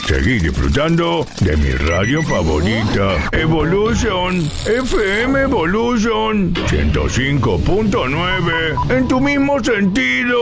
Seguí disfrutando de mi radio favorita, Evolution, FM Evolution 105.9, en tu mismo sentido.